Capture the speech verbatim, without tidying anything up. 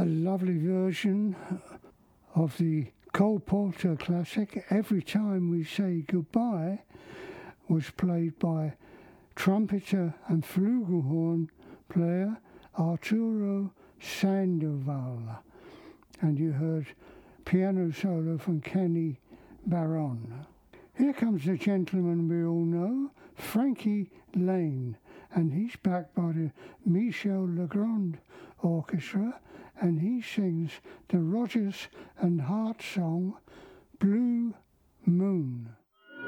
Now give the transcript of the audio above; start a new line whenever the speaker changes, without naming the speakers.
A lovely version of the Cole Porter classic, Every Time We Say Goodbye, was played by trumpeter and flugelhorn player Arturo Sandoval. And you heard piano solo from Kenny Barron. Here comes the gentleman we all know, Frankie Laine, and he's backed by the Michel Legrand Orchestra, and he sings the Rodgers and Hart song, Blue Moon.